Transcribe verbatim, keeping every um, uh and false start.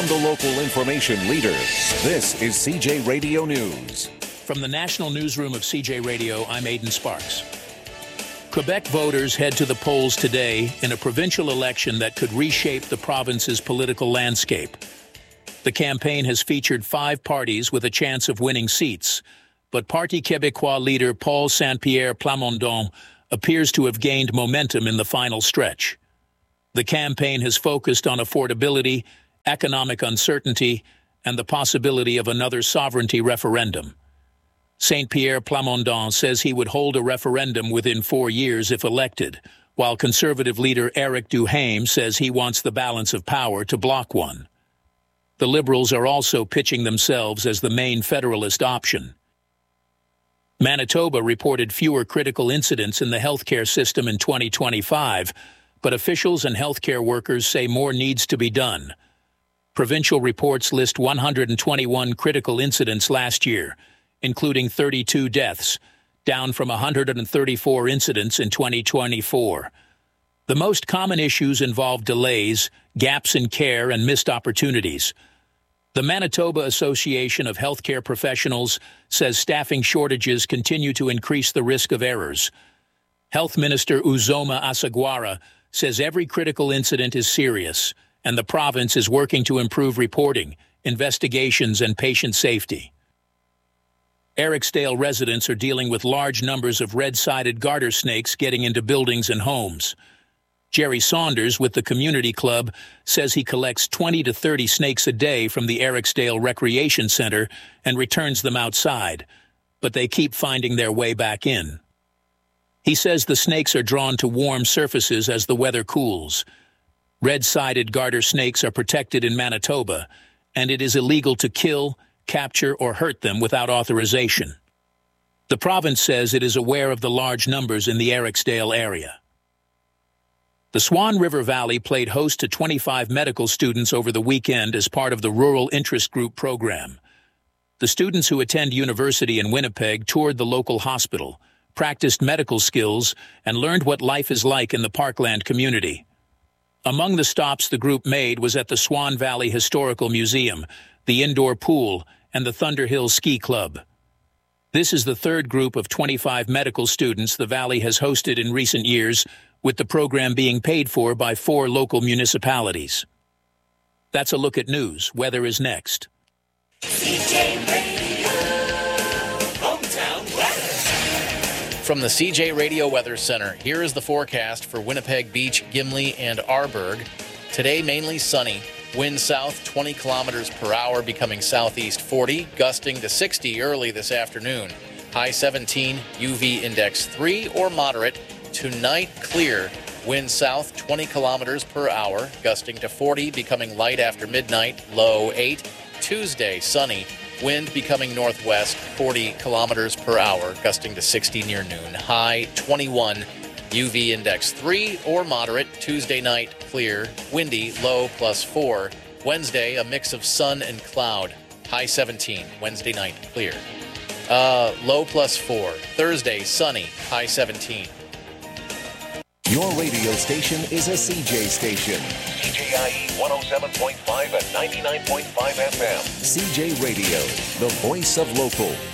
from the local information leader, this is C J Radio News. From the national newsroom of C J Radio, I'm Aidan Sparks. Quebec voters head to the polls today in a provincial election that could reshape the province's political landscape. The campaign has featured five parties with a chance of winning seats, but Parti Québécois leader Paul Saint-Pierre Plamondon appears to have gained momentum in the final stretch. The campaign has focused on affordability, economic uncertainty, and the possibility of another sovereignty referendum. Saint-Pierre Plamondon says he would hold a referendum within four years if elected, while Conservative leader Éric Duhaime says he wants the balance of power to block one. The Liberals are also pitching themselves as the main federalist option. Manitoba reported fewer critical incidents in the healthcare system in twenty twenty-five, but officials and healthcare workers say more needs to be done. Provincial reports list one hundred twenty-one critical incidents last year, including thirty-two deaths, down from one hundred thirty-four incidents in twenty twenty-four. The most common issues involve delays, gaps in care, and missed opportunities. The Manitoba Association of Healthcare Professionals says staffing shortages continue to increase the risk of errors. Health Minister Uzoma Asagwara says every critical incident is serious, and the province is working to improve reporting, investigations, and patient safety. Ericsdale residents are dealing with large numbers of red-sided garter snakes getting into buildings and homes. Jerry Saunders with the community club says he collects twenty to thirty snakes a day from the Ericsdale Recreation Center and returns them outside, but they keep finding their way back in. He says the snakes are drawn to warm surfaces as the weather cools. Red-sided garter snakes are protected in Manitoba, and it is illegal to kill, capture, or hurt them without authorization. The province says it is aware of the large numbers in the Ericsdale area. The Swan River Valley played host to twenty-five medical students over the weekend as part of the Rural Interest Group program. The students who attend university in Winnipeg toured the local hospital, practiced medical skills, and learned what life is like in the Parkland community. Among the stops the group made was at the Swan Valley Historical Museum, the indoor pool, and the Thunderhill Ski Club. This is the third group of twenty-five medical students the Valley has hosted in recent years, with the program being paid for by four local municipalities. That's a look at news. Weather is next. C J Radio, hometown weather. From the C J Radio Weather Center, here is the forecast for Winnipeg Beach, Gimli, and Arborg. Today, mainly sunny. Wind south twenty kilometers per hour, becoming southeast forty, gusting to sixty early this afternoon. High seventeen, U V index three or moderate. Tonight, clear. Wind south twenty kilometers per hour, gusting to forty, becoming light after midnight, low eight. Tuesday, sunny. Wind becoming northwest, forty kilometers per hour, gusting to sixty near noon. High twenty-one, U V index three or moderate. Tuesday night, clear. Windy, low plus four. Wednesday, a mix of sun and cloud. High seventeen. Wednesday night, clear. Uh, low plus four. Thursday, sunny. High seventeen. Your radio station is a C J station. C J I E one oh seven point five and ninety-nine point five F M. C J Radio, the voice of local.